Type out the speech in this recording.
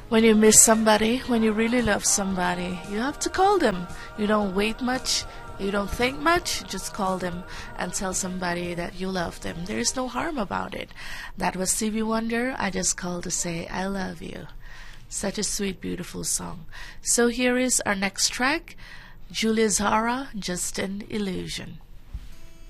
When you miss somebody, when you really love somebody, you have to call them. You don't wait much, you don't think much, just call them and tell somebody that you love them. There is no harm about it. That was Stevie Wonder. I just called to say I love you. Such a sweet, beautiful song. So here is our next track, Julia Zara, Just an Illusion.